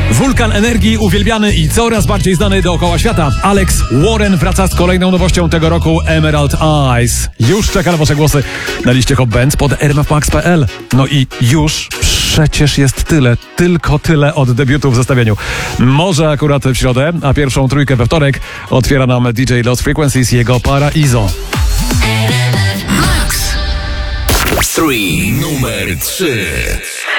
Wulkan energii, uwielbiany i coraz bardziej znany dookoła świata. Alex Warren wraca z kolejną nowością tego roku, Emerald Eyes. Już czeka na wasze głosy na liście Hot Bands pod rmfmax.pl. No i już przecież jest tyle, tylko tyle od debiutu w zestawieniu. Może akurat w środę, a pierwszą trójkę we wtorek otwiera nam DJ Lost Frequencies, jego Paraiso. Numer 3.